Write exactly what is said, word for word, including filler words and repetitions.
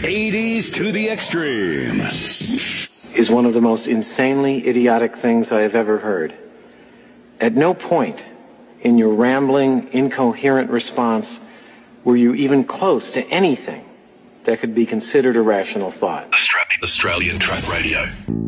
eighties to the extreme. Is one of the most insanely idiotic things I have ever heard. At no point in your rambling, incoherent response were you even close to anything that could be considered a rational thought. Australian Track Radio.